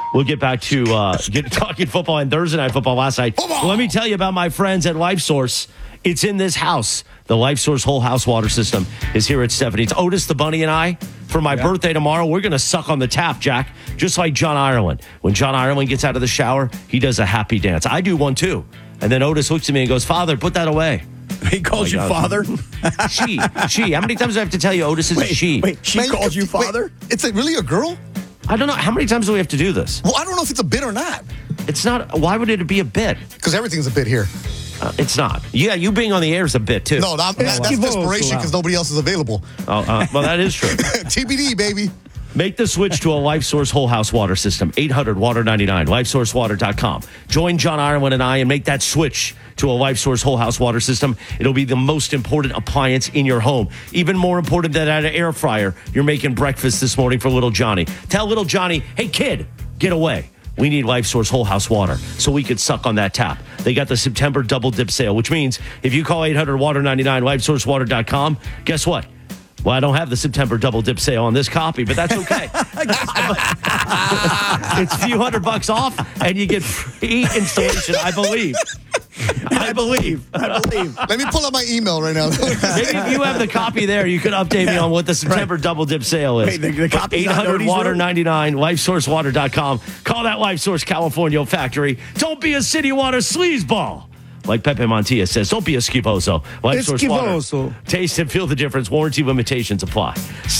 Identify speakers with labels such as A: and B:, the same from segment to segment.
A: We'll get back to talking football and Thursday Night Football last night. Well, let me tell you about my friends at LifeSource. It's in this house. The LifeSource whole house water system is here at Stephanie's. Otis, the bunny, and I, for my birthday tomorrow, we're going to suck on the tap, Jack, just like John Ireland. When John Ireland gets out of the shower, he does a happy dance. I do one, too. And then Otis looks at me and goes, Father, put that away.
B: He calls you father?
A: She. How many times do I have to tell you Otis is a she?
B: Wait, she calls you father?
C: It's really a girl?
A: I don't know. How many times do we have to do this?
C: Well, I don't know if it's a bit or not.
A: It's not. Why would it be a bit?
C: Because everything's a bit here.
A: It's not. Yeah, you being on the air is a bit, too.
C: No, that's desperation because nobody else is available.
A: Well, that is true.
C: TBD, baby.
A: Make the switch to a LifeSource whole house water system. 800-WATER-99, LifeSourceWater.com. Join John Ireland and I and make that switch to a LifeSource whole house water system. It'll be the most important appliance in your home. Even more important than an air fryer. You're making breakfast this morning for little Johnny. Tell little Johnny, hey, kid, get away. We need LifeSource whole house water so we could suck on that tap. They got the September double dip sale, which means if you call 800-WATER-99, LifeSourceWater.com, guess what? Well, I don't have the September double dip sale on this copy, but that's okay. It's a few $100 off, and you get free installation, I believe.
B: I believe.
C: Let me pull up my email right now.
A: Maybe if you have the copy there, you could update me on what the September double dip sale is.
B: Wait, the copy's not
A: 800-WATER-99, LifeSourceWater.com. Call that LifeSource California factory. Don't be a City Water sleazeball. Like Pepe Montilla says, don't be a schifoso. LifeSource Water. Taste and feel the difference. Warranty limitations apply.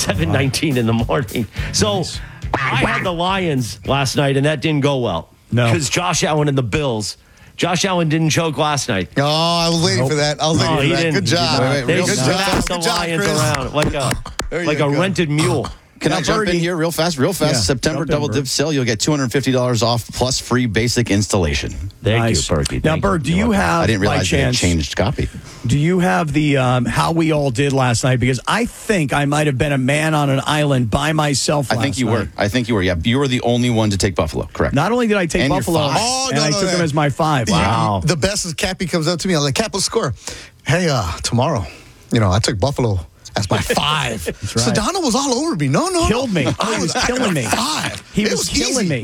A: 7:19 in the morning. So I had the Lions last night, and that didn't go well.
B: No.
A: Because Josh Allen and the Bills. Josh Allen didn't choke last night.
C: Oh, I was waiting for that.
A: He didn't.
C: Good job.
A: They
C: Good
A: smacked the
C: job,
A: Lions
C: Chris.
A: around like a rented mule.
D: Can I jump in here real fast? Yeah, September double dip sale. You'll get $250 off plus free basic installation.
A: Thank you, Berkey.
B: Now, Berg, do you have,
D: I didn't realize they had changed copy.
B: Do you have the how we all did last night? Because I think I might have been a man on an island by myself last night.
D: I think you were. Yeah, you were the only one to take Buffalo, correct?
B: Not only did I take Buffalo, I took him as my 5.
A: Wow.
C: The best is Cappy comes up to me. I'm like, Cap, let's score. Hey, tomorrow, I took Buffalo as my 5. That's right. Sedano was all over me. No.
B: Killed me.
C: Oh,
B: he was killing me.
C: 5.
B: He was killing me.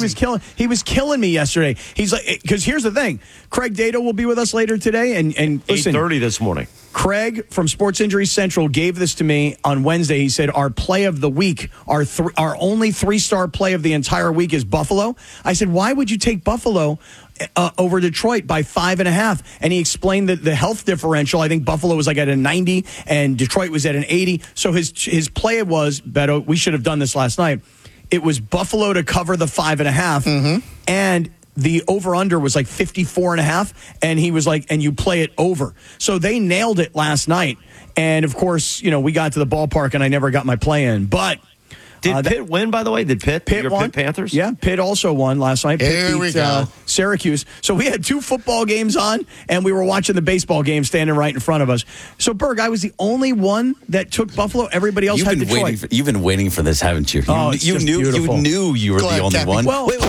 B: He was killing me yesterday. He's like, because here's the thing. Craig Dato will be with us later today. And listen,
A: 8:30 this morning.
B: Craig from Sports Injury Central gave this to me on Wednesday. He said, our play of the week, our only 3-star play of the entire week is Buffalo. I said, why would you take Buffalo over Detroit by 5.5? And he explained that the health differential, I think Buffalo was like at a 90 and Detroit was at an 80. So his play was, Beto, we should have done this last night. It was Buffalo to cover the 5.5 and the over-under was like 54.5, and he was like, and you play it over. So they nailed it last night. And, of course, we got to the ballpark, and I never got my play in. But
A: did Pitt win, by the way? Did Pitt
B: won?
A: Pitt Panthers?
B: Yeah, Pitt also won last night. Pitt
C: Here we go.
B: Syracuse. So we had 2 football games on, and we were watching the baseball game standing right in front of us. So, Berg, I was the only one that took Buffalo. Everybody else had Detroit.
D: You've been waiting for this, haven't you?
B: You
D: knew you were the only one.
B: Well,
C: wait,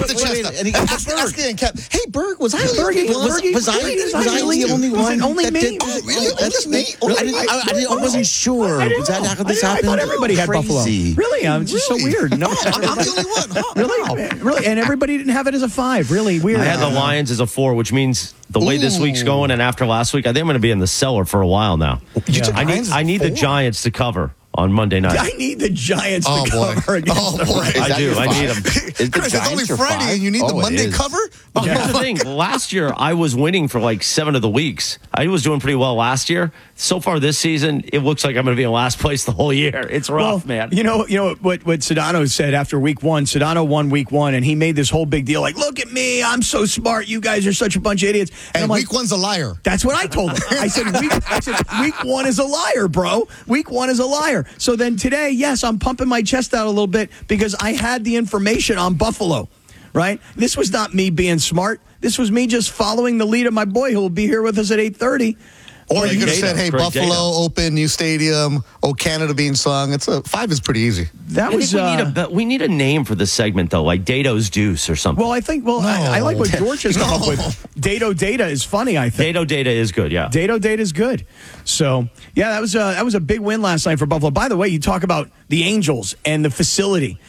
C: ask again, Cap. Hey, Berg, was I the only one?
D: Was I the only one?
B: Only me.
C: Oh, really? Just me?
D: I wasn't sure. Was that how this happened?
B: I thought everybody had Buffalo.
D: Really?
B: I'm just so weird. No,
C: I'm the only one. Huh?
B: Really, and everybody didn't have it as a 5. Really weird.
A: I had the Lions as a 4, which means the way this week's going and after last week, I think I'm going to be in the cellar for a while now. I need the Giants to cover on Monday night.
B: I need the Giants to cover against the Rams.
A: I do. I need them.
C: Chris, it's only Friday and you need the Monday cover?
A: Here's the thing. Last year, I was winning for like 7 of the weeks. I was doing pretty well last year. So far this season, it looks like I'm going to be in last place the whole year. It's rough, man.
B: You know what Sedano said after week 1? Sedano won week 1, and he made this whole big deal like, look at me, I'm so smart. You guys are such a bunch of idiots.
C: And
B: I'm
C: week 1's a liar.
B: That's what I told him. I said, week 1 is a liar, bro. Week 1 is a liar. So then today, yes, I'm pumping my chest out a little bit because I had the information on Buffalo, right? This was not me being smart. This was me just following the lead of my boy who will be here with us at 8:30.
C: Or you could have said, hey,
A: Great
C: Buffalo,
A: data.
C: open, new stadium, Canada being sung. 5 is pretty easy.
A: We need a name for this segment, though, like Dato's Deuce or something.
B: Well, I think, I like what George has come up with. Dato Data is funny, I think.
A: Dato Data is good, yeah.
B: Dato Data is good. So, yeah, that was a big win last night for Buffalo. By the way, you talk about the Angels and the facility.